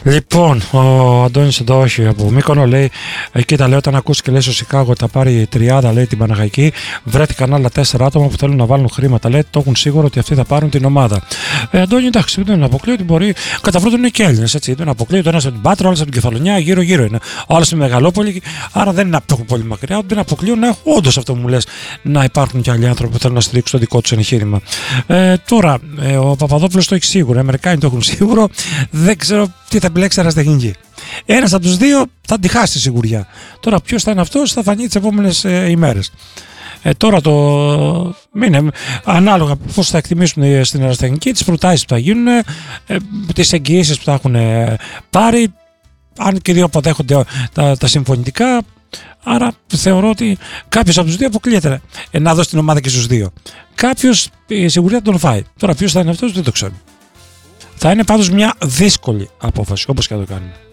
Λοιπόν, ο Αντώνης εδώ, όχι από Μύκονο, λέει: κοίτα, λέει, όταν ακούσει και λέει στο Σικάγο ότι θα πάρει 30, λέει, την Παναχαϊκή, βρέθηκαν άλλα 4 άτομα που θέλουν να βάλουν χρήματα. Λέει: το έχουν σίγουρο ότι αυτοί θα πάρουν την ομάδα. Αντώνη, εντάξει, δεν αποκλείω ότι μπορεί. Κατά πρώτον είναι και Έλληνες, έτσι. Δεν αποκλείω το ένα από την Πάτρα, ο άλλο από την Κεφαλονιά, γύρω-γύρω είναι. Ο άλλο είναι Μεγαλόπολη, άρα δεν είναι πολύ μακριά. Δεν αποκλείω να έχω όντως αυτό που μου λες, να υπάρχουν και άλλοι άνθρωποι που θέλουν να στηρίξουν το δικό του εγχείρημα. Τώρα, ο Παπαδόπουλος το έχει σίγουρο, οι Αμερικάνοι το έχουν σίγουρο. Δεν ξέρω τι θα επιλέξει αεραστεχνική. Ένας από τους δύο θα τη χάσει σιγουριά. Τώρα, ποιος θα είναι αυτός θα φανεί τις επόμενες ημέρες. Τώρα είναι ανάλογα πώς θα εκτιμήσουν στην αεραστεχνική, τις προτάσεις που θα γίνουν, τις εγγυήσεις που θα έχουν πάρει, αν και δύο αποδέχονται τα συμφωνητικά. Άρα θεωρώ ότι κάποιος από τους δύο αποκλείεται να δώσει την ομάδα και στους δύο. Κάποιος σιγουριά τον φάει. Τώρα ποιος θα είναι αυτός δεν το ξέρω. Θα είναι πάντως μια δύσκολη απόφαση, όπως και να το κάνουμε.